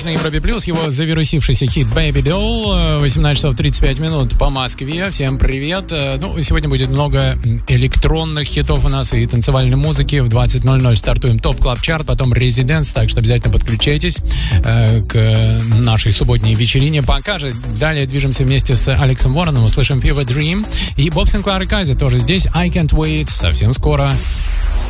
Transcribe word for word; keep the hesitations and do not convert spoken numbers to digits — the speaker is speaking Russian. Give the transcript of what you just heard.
на Европе Плюс. Его завирусившийся хит Baby Doll. восемнадцать часов тридцать пять минут по Москве. Всем привет. Ну, сегодня будет много электронных хитов у нас и танцевальной музыки. В двадцать ноль ноль стартуем ТОП Клаб Чарт, потом Residence, так что обязательно подключайтесь э, к нашей субботней вечерине. Пока же далее движемся вместе с Алексом Вороном. Услышим Fever Dream. И Боб Синклар и Кази тоже здесь. I Can't Wait. Совсем скоро.